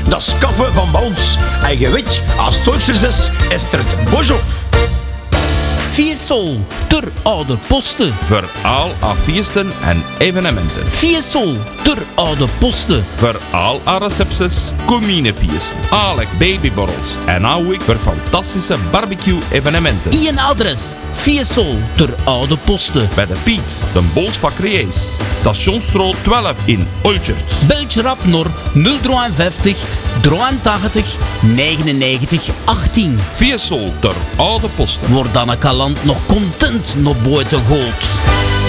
Dat is kaffe van Bons. En je weet, als het Duitsers is het bosch op. Fiesol, ter oude posten. Voor al haar feesten en evenementen. Fiesol, ter oude posten. Voor al haar recepties, cominefeesten, alle babyborrels en nou ik voor fantastische barbecue-evenementen. Ien adres, Fiesol, ter oude posten. Bij de Piet, de Bolsbakkerijs, Stationsstraat 12 in Olchert. Beltje rap naar 053 83 99 18. Fiesol ter oude posten. Wordt dan een kalant nog content naar buiten gooit.